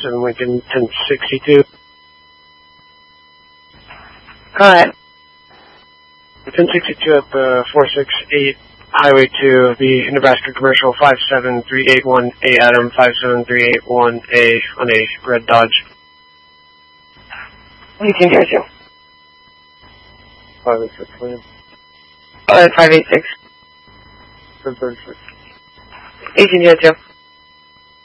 7 Lincoln 1062. Go ahead. 1062 at the 468 Highway 2, the Nebraska Commercial 57381A Adam 57381A on a red Dodge. 1802. 586, William. 586. 1036. 1802.